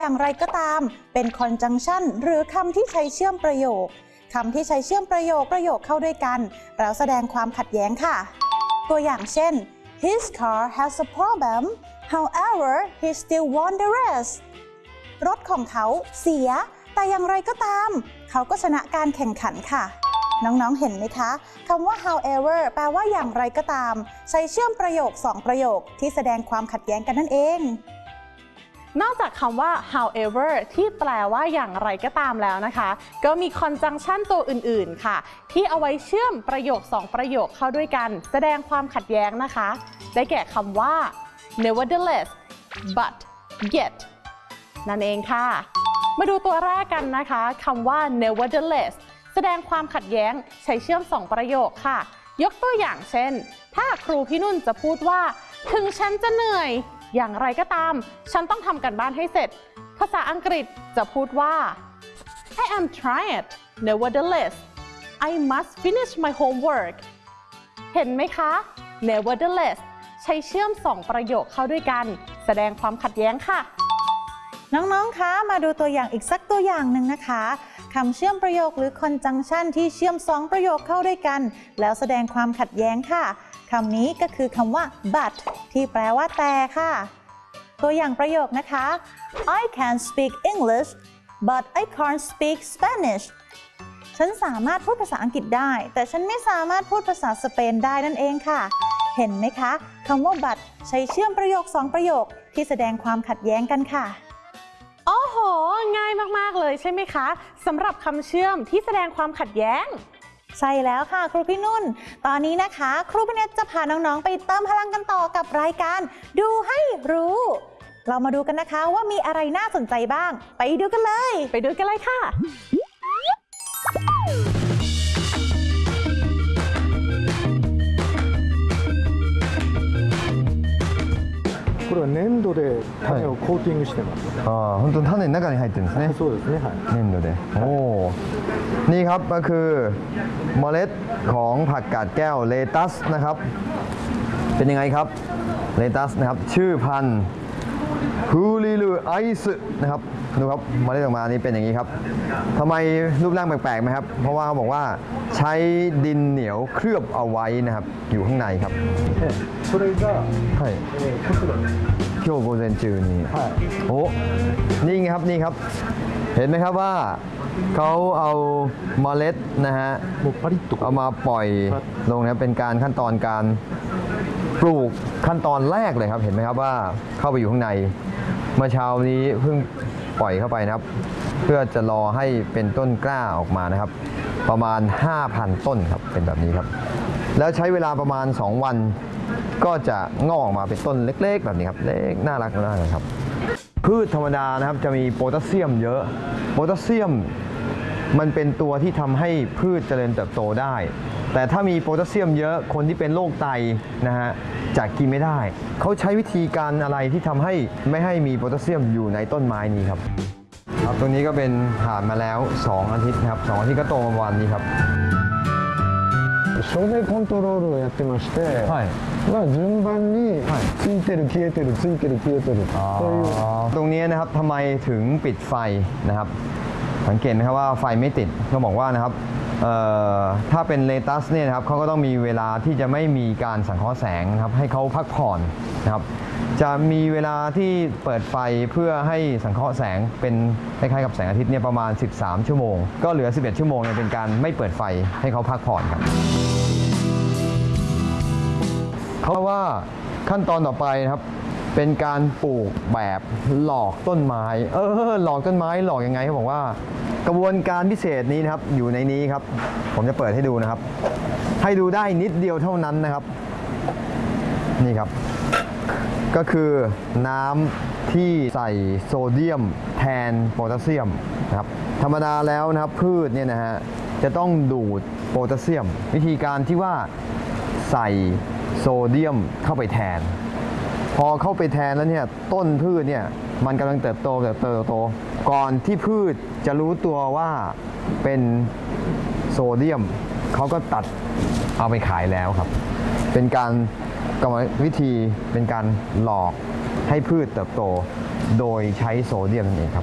อย่างไรก็ตามเป็น conjunction หรือคำที่ใช้เชื่อมประโยคคำที่ใช้เชื่อมประโยคเข้าด้วยกันแล้วแสดงความขัดแย้งค่ะตัวอย่างเช่น His car has a problem however he still won the race รถของเขาเสียแต่อย่างไรก็ตามเขาก็ชนะการแข่งขันค่ะน้องๆเห็นไหมคะคำว่า however แปลว่าอย่างไรก็ตามใช้เชื่อมประโยค2ประโยคที่แสดงความขัดแย้งกันนั่นเองนอกจากคำว่า however ที่แปลว่าอย่างไรก็ตามแล้วนะคะก็มี conjunction ตัวอื่นๆค่ะที่เอาไว้เชื่อมประโยค2ประโยคเข้าด้วยกันแสดงความขัดแย้งนะคะได้แก่คำว่า nevertheless but yet นั่นเองค่ะมาดูตัวแรกกันนะคะคำว่า nevertheless แสดงความขัดแย้งใช้เชื่อม2ประโยคค่ะยกตัวอย่างเช่นถ้าครูพี่นุ่นจะพูดว่าถึงฉันจะเหนื่อยอย่างไรก็ตามฉันต้องทำการบ้านให้เสร็จภาษาอังกฤษจะพูดว่า I am trying nevertheless I must finish my homework เห็นไหมคะ nevertheless ใช้เชื่อม2ประโยคเข้าด้วยกันแสดงความขัดแย้งค่ะน้องๆคะมาดูตัวอย่างอีกสักตัวอย่างหนึ่งนะคะคำเชื่อมประโยคหรือ conjunction ที่เชื่อม2ประโยคเข้าด้วยกันแล้วแสดงความขัดแย้งค่ะคำนี้ก็คือคำว่า but ที่แปลว่าแต่ค่ะตัวอย่างประโยคนะคะ I can speak English but I can't speak Spanish ฉันสามารถพูดภาษาอังกฤษได้แต่ฉันไม่สามารถพูดภาษาสเปนได้นั่นเองค่ะเห็นไหมคะคำว่า but ใช้เชื่อมประโยค2ประโยคที่แสดงความขัดแย้งกันค่ะโอ้โหง่ายมากๆเลยใช่ไหมคะสำหรับคำเชื่อมที่แสดงความขัดแย้งใช่แล้วค่ะครูพี่นุ่นตอนนี้นะคะครูพี่เนตจะพาน้องๆไปเติมพลังกันต่อกับรายการดูให้รู้เรามาดูกันนะคะว่ามีอะไรน่าสนใจบ้างไปดูกันเลยค่ะこれは粘土で種をコーティングしてます。 本当に種の中に入ってるんですね。 そうですね。はい。 粘土で。โอ้นี่ครับก็คือเมล็ดของผักกาดแก้วเลตัสนะครับเป็นยังไงครับเลตัสนะครับชื่อพันธุ์ฮูลิลูไอซ์นะครับดูครับเมล็ดออกมานี่เป็นอย่างนี้ครับทำไมรูปร่างแปลกๆไหมครับเพราะว่าเขาบอกว่าใช้ดินเหนียวเคลือบเอาไว้นะครับอยู่ข้างในครับそれがはいこちら今日午前中にโอ้นี่ไงครับนี่ครับเห็นไหมครับว่าเขาเอาเมล็ดนะฮะเอามาปล่อยลงนะเป็นการขั้นตอนการปลูกขั้นตอนแรกเลยครับเห็นไหมครับว่าเข้าไปอยู่ข้างในเมื่อเช้านี้เพิ่งปล่อยเข้าไปนะครับเพื่อจะรอให้เป็นต้นกล้าออกมานะครับประมาณ 5,000 ต้นครับเป็นแบบนี้ครับแล้วใช้เวลาประมาณ2วันก็จะงอกออกมาเป็นต้นเล็กๆแบบนี้ครับเล็กน่ารักมากเลยครับพืชธรรมดานะครับจะมีโพแทสเซียมเยอะโพแทสเซียมมันเป็นตัวที่ทำให้พืชเจริญเติบโตได้แต่ถ้ามีโพแทสเซียมเยอะคนที่เป็นโรคไตนะฮะจะกินไม่ได้เขาใช้วิธีการอะไรที่ทำให้ไม่ให้มีโพแทสเซียมอยู่ในต้นไม้นี้ครับครับตรงนี้ก็เป็นผ่านมาแล้ว2 อาทิตย์ครับ2 อาทิตย์ก็โตมาวันนี้ครับ照明コントロールをやってまして、順番についてる消えてるついてる消えてるそういうตรงนี้นะครับทำไมถึงปิดไฟนะครับสังเกตไหมครับว่าไฟไม่ติดก็บอกว่านะครับถ้าเป็นเลตัสเนี่ยนะครับเขาก็ต้องมีเวลาที่จะไม่มีการสังเคราะห์แสงนะครับให้เขาพักผ่อนนะครับจะมีเวลาที่เปิดไฟเพื่อให้สังเคราะห์แสงเป็นคล้ายๆกับแสงอาทิตย์เนี่ยประมาณ13 ชั่วโมงก็เหลือ11 ชั่วโมงเนี่ยเป็นการไม่เปิดไฟให้เขาพักผ่อนครับเพราะว่าขั้นตอนต่อไปนะครับเป็นการปลูกแบบหลอกต้นไม้หลอกต้นไม้หลอกยังไงเขาบอกว่ากระบวนการพิเศษนี้นะครับอยู่ในนี้ครับผมจะเปิดให้ดูนะครับให้ดูได้นิดเดียวเท่านั้นนะครับนี่ครับก็คือน้ำที่ใส่โซเดียมแทนโพแทสเซียมนะครับธรรมดาแล้วนะครับพืชเนี่ยนะฮะจะต้องดูดโพแทสเซียมวิธีการที่ว่าใส่โซเดียมเข้าไปแทนพอเข้าไปแทนแล้วเนี่ยต้นพืชเนี่ยมันกำลังเติบโตก่อนที่พืชจะรู้ตัวว่าเป็นโซเดียมเขาก็ตัดเอาไปขายแล้วครับเป็นการกรรมวิธีเป็นการหลอกให้พืชเติบโตโดยใช้โซเดียมนั่นเองครับ